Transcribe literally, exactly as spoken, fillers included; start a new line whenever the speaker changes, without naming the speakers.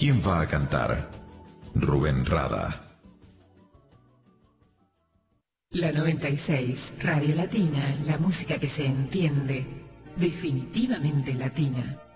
¿Quién va a cantar? Rubén Rada.
La noventa y seis, Radio Latina, la música que se entiende, definitivamente latina.